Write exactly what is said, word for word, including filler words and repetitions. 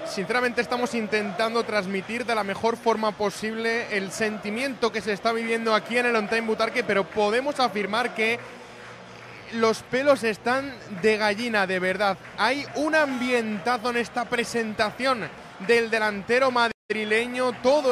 sinceramente estamos intentando transmitir de la mejor forma posible el sentimiento que se está viviendo aquí en el On Time Butarque, pero podemos afirmar que los pelos están de gallina, de verdad. Hay un ambientazo en esta presentación del delantero madrileño, todo